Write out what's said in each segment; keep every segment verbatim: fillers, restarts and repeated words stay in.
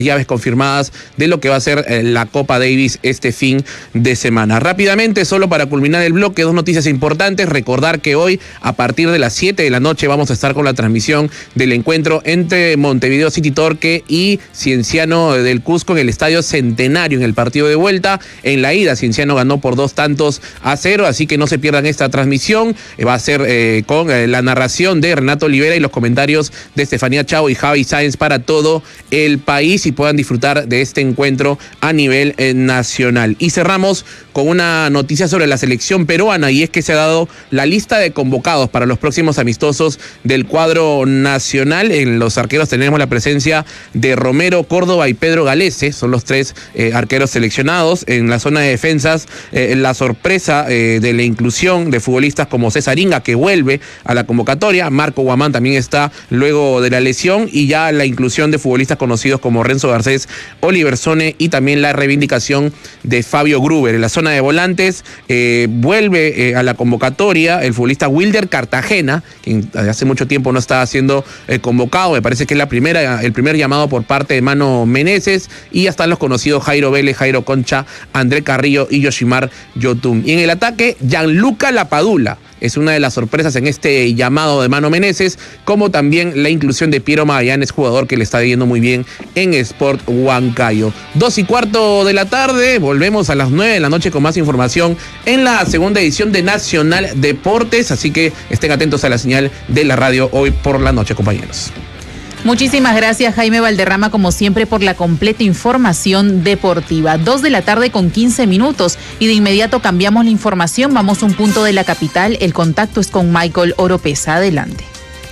llaves confirmadas de lo que va a ser eh, la Copa Davis este fin de semana. Rápidamente, solo para culminar el bloque, dos noticias importantes. Recordar que hoy, a partir de las siete de la noche, vamos a estar con la transmisión del encuentro entre Montevideo City Torque y Cienciano del Cusco en el Estadio Centenario, en el partido de vuelta. En la ida, Cienciano ganó por dos tantos a cero, así que no se pierdan esta transmisión. Eh, va a ser eh, con eh, la narración de Renato Olivera y los comentarios de Estefanía Chao y Javi Sáenz para todo el país, y puedan disfrutar de este encuentro a nivel eh, nacional. Y cerramos con una noticia sobre la selección peruana, y es que se ha dado la lista de convocados para los próximos amistosos del cuadro nacional. En los arqueros tenemos la presencia de Romero, Córdoba y Pedro Galese, son los tres eh, arqueros seleccionados. En la zona de defensas, eh, la sorpresa eh, de la inclusión de futbolistas como César Inga, que vuelve a la convocatoria. Marco Guamán también está luego de la lesión, y ya la inclusión de futbolistas conocidos como Renzo Garcés, Oliver Sone, y también la reivindicación de Fabio Gruber. En la zona de volantes eh, vuelve eh, a la convocatoria el futbolista Wilder Cartagena, quien hace mucho tiempo no está siendo eh, convocado. Me parece que es la primera, el primer llamado por parte de Mano Meneses, y ya están los conocidos Jairo Vélez, Jairo Concha, André Carrillo y Yoshimar Yotun. Y en el ataque, Gianluca Lapadula es una de las sorpresas en este llamado de Mano Meneses, como también la inclusión de Piero Magallanes, jugador que le está yendo muy bien en Sport Huancayo. Dos y cuarto de la tarde, volvemos a las nueve de la noche con más información en la segunda edición de Nacional Deportes, así que estén atentos a la señal de la radio hoy por la noche, compañeros. Muchísimas gracias, Jaime Valderrama, como siempre, por la completa información deportiva. Dos de la tarde con quince minutos, y de inmediato cambiamos la información. Vamos a un punto de la capital. El contacto es con Michael Oropesa. Adelante.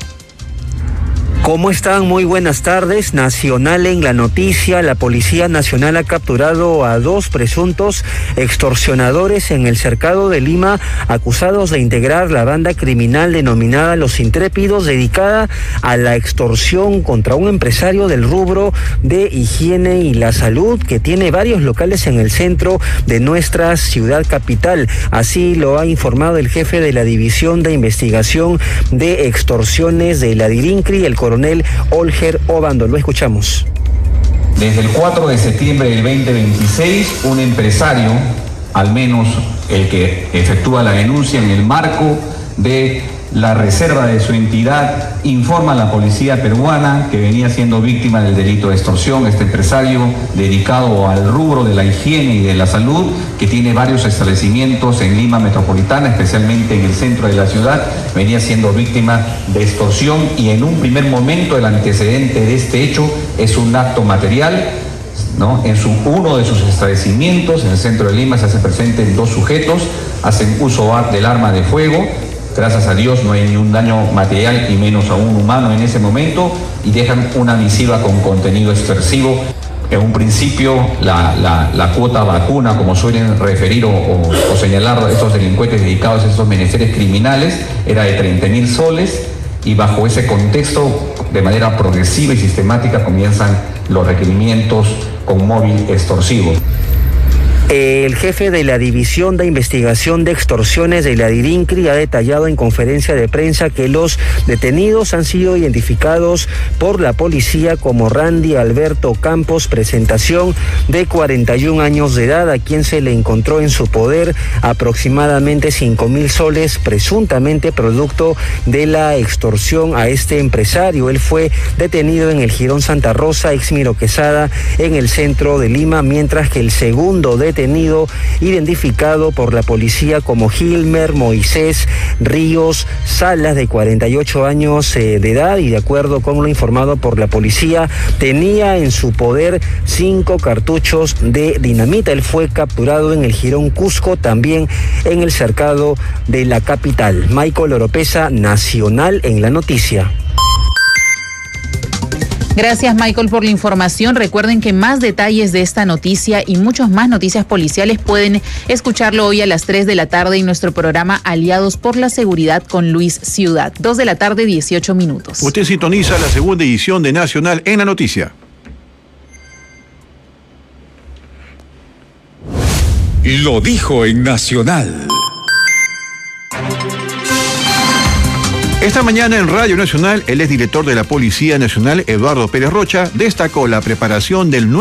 ¿Cómo están? Muy buenas tardes. Nacional en la noticia. La Policía Nacional ha capturado a dos presuntos extorsionadores en el cercado de Lima, acusados de integrar la banda criminal denominada Los Intrépidos, dedicada a la extorsión contra un empresario del rubro de higiene y la salud, que tiene varios locales en el centro de nuestra ciudad capital. Así lo ha informado el jefe de la División de Investigación de Extorsiones de la DIRINCRI, el coronel Olger Obando. Lo escuchamos. Desde el cuatro de septiembre del veinte veintiséis, un empresario, al menos el que efectúa la denuncia en el marco de la reserva de su entidad, informa a la policía peruana que venía siendo víctima del delito de extorsión. Este empresario, dedicado al rubro de la higiene y de la salud, que tiene varios establecimientos en Lima metropolitana, especialmente en el centro de la ciudad, venía siendo víctima de extorsión, y en un primer momento el antecedente de este hecho es un acto material, ¿no? En su, uno de sus establecimientos en el centro de Lima se hace presente dos sujetos, hacen uso del arma de fuego. Gracias a Dios no hay ni un daño material y menos aún humano en ese momento, y dejan una misiva con contenido extorsivo. En un principio la, la, la cuota vacuna, como suelen referir o, o, o señalar estos delincuentes dedicados a estos menesteres criminales, era de treinta mil soles, y bajo ese contexto, de manera progresiva y sistemática, comienzan los requerimientos con móvil extorsivo. El jefe de la División de Investigación de Extorsiones de la DIRINCRI ha detallado en conferencia de prensa que los detenidos han sido identificados por la policía como Randy Alberto Campos Presentación, de cuarenta y un años de edad, a quien se le encontró en su poder aproximadamente cinco mil soles, presuntamente producto de la extorsión a este empresario. Él fue detenido en el Jirón Santa Rosa, ex Miro Quesada, en el centro de Lima, mientras que el segundo detenido Detenido, identificado por la policía como Gilmer Moisés Ríos Salas, de cuarenta y ocho años eh, de edad, y de acuerdo con lo informado por la policía, tenía en su poder cinco cartuchos de dinamita. Él fue capturado en el Jirón Cusco, también en el cercado de la capital. Michael Oropesa, Nacional en la noticia. Gracias, Michael, por la información. Recuerden que más detalles de esta noticia y muchas más noticias policiales pueden escucharlo hoy a las tres de la tarde en nuestro programa Aliados por la Seguridad con Luis Ciudad. dos de la tarde, dieciocho minutos. Usted sintoniza la segunda edición de Nacional en la noticia. Lo dijo en Nacional. Esta mañana en Radio Nacional, el exdirector de la Policía Nacional, Eduardo Pérez Rocha, destacó la preparación del nuevo